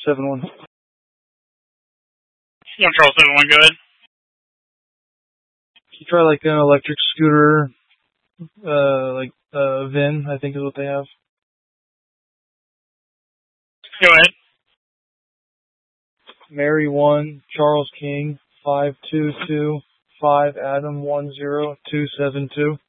7-1. Yeah, Charles 7-1, go ahead. You try like an electric scooter, VIN, I think is what they have. Go ahead. Mary 1, Charles King, 5225, Adam 10272.